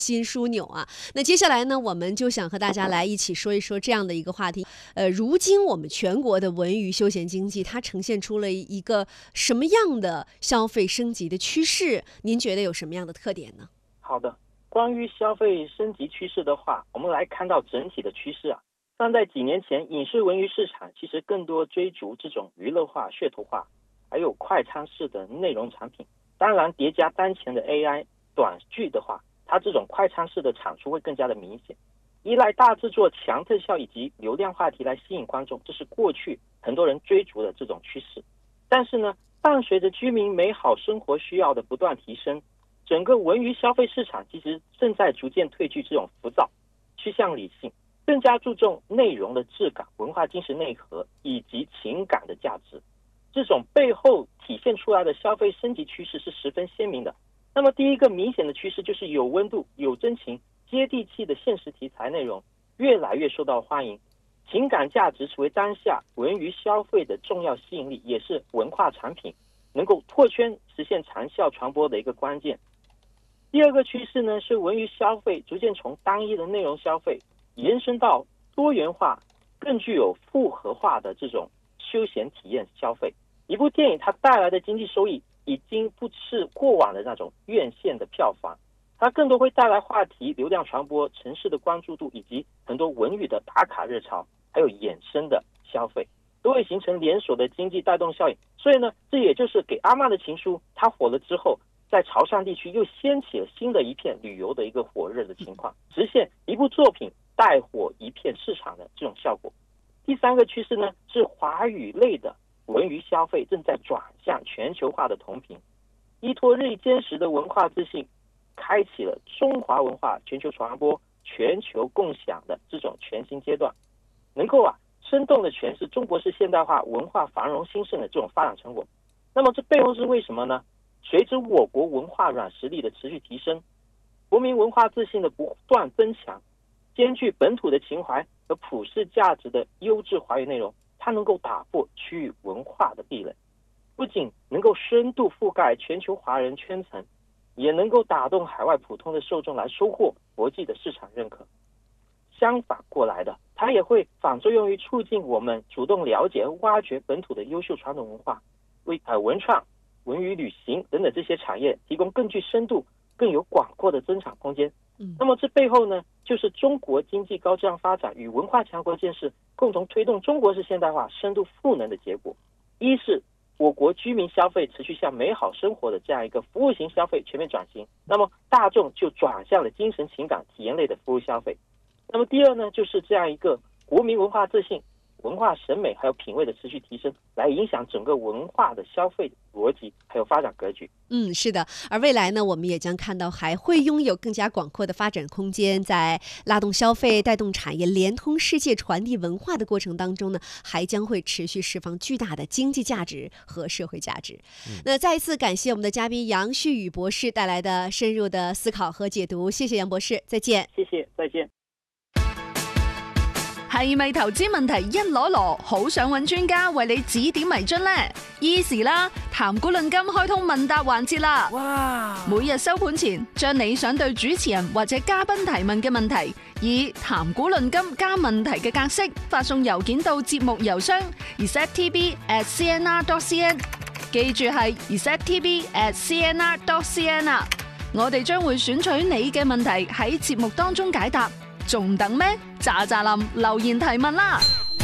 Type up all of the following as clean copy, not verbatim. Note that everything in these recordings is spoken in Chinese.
新枢纽啊。那接下来呢，我们就想和大家来一起说一说这样的一个话题。如今我们全国的文娱休闲经济，它呈现出了一个什么样的消费升级的趋势？您觉得有什么样的特点呢？ 好的，关于消费升级趋势的话，我们来看到整体的趋势啊。像在几年前，影视文娱市场其实更多追逐这种娱乐化、噱头化，还有快餐式的内容产品。当然，叠加当前的 AI 短剧的话，它这种快餐式的产出会更加的明显，依赖大制作、强特效以及流量话题来吸引观众，这是过去很多人追逐的这种趋势。但是呢，伴随着居民美好生活需要的不断提升，整个文娱消费市场其实正在逐渐褪去这种浮躁，趋向理性，更加注重内容的质感、文化精神内核以及情感的价值。这种背后体现出来的消费升级趋势是十分鲜明的。那么第一个明显的趋势就是有温度、有真情、接地气的现实题材内容越来越受到欢迎。情感价值成为当下文娱消费的重要吸引力，也是文化产品能够拓圈实现长效传播的一个关键。第二个趋势呢，是文娱消费逐渐从单一的内容消费延伸到多元化、更具有复合化的这种休闲体验消费。一部电影它带来的经济收益已经不是过往的那种院线的票房，它更多会带来话题、流量传播、城市的关注度，以及很多文娱的打卡热潮，还有衍生的消费，都会形成连锁的经济带动效应。所以呢，这也就是给阿嬷的情书它火了之后，在潮汕地区又掀起了新的一片旅游的一个火热的情况，实现一部作品带火一片市场的这种效果。第三个趋势呢，是华语类的文娱消费正在转向全球化的同频，依托日益坚实的文化自信，开启了中华文化全球传播、全球共享的这种全新阶段，能够生动的诠释中国式现代化文化繁荣兴盛的这种发展成果。那么这背后是为什么呢？随着我国文化软实力的持续提升，国民文化自信的不断增强，兼具本土的情怀和普世价值的优质华语内容，它能够打破区域文化的壁垒，不仅能够深度覆盖全球华人圈层，也能够打动海外普通的受众来收获国际的市场认可。相反过来的，它也会反作用于促进我们主动了解和挖掘本土的优秀传统文化，为文创、文娱旅行等等这些产业提供更具深度、更有广阔的增长空间。那么这背后呢，就是中国经济高质量发展与文化强国建设共同推动中国式现代化深度赋能的结果。一是我国居民消费持续向美好生活的这样一个服务型消费全面转型，那么大众就转向了精神情感体验类的服务消费。那么第二呢，就是这样一个国民文化自信、文化审美还有品味的持续提升，来影响整个文化的消费逻辑还有发展格局。 是的。而未来呢，我们也将看到还会拥有更加广阔的发展空间，在拉动消费、带动产业、连通世界、传递文化的过程当中呢，还将会持续释放巨大的经济价值和社会价值。那再一次感谢我们的嘉宾杨旭宇博士带来的深入的思考和解读，谢谢杨博士，再见。 谢謝，再見。 係咪投資問題一攞攞，好想揾專家為你指點迷津呢？ Easy 啦，談古論今開通問答環節啦！哇！每日收盤前，將你想對主持人或者嘉賓提問嘅問題，以談古論今加問題嘅格式發送郵件到節目郵箱 receptv@cnr.cn， 記住係 receptv@cnr.cn 啊！我哋將會選取你嘅問題喺節目當中解答。仲等咩？喳喳林留言提問啦！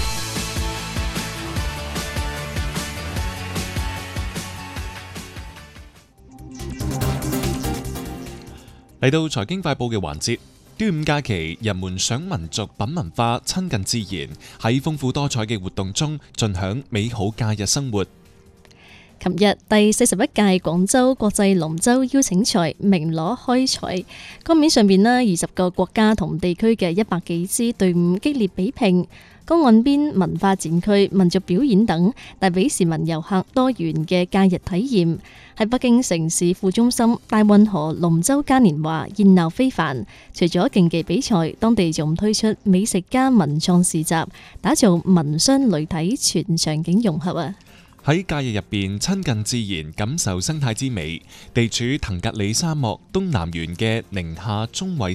嚟到財經快報嘅環節，端午假期，人們賞民族品文化，親近自然，喺豐富多彩嘅活動中，盡享美好假日生活。 琴日第41屆廣州國際龍舟邀請賽鳴鑼開賽，江面上邊20個國家同地區嘅100幾支隊伍激烈比拼，江岸邊文化展區、民族表演等，帶俾市民遊客多元嘅假日體驗。喺北京城市副中心大運河龍舟嘉年華熱鬧非凡，除咗競技比賽，當地仲推出美食加文創市集，打造文商旅體全場景融合啊！ 喺假日入邊親近自然，感受生態之美。地處騰格里沙漠東南緣嘅寧夏中衛